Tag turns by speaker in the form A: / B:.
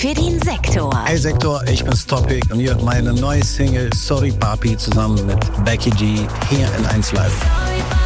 A: für den Sektor.
B: Hey Sektor, ich bin's Topic und ihr hört meine neue Single Sorry Papi zusammen mit Becky G hier in 1 Live.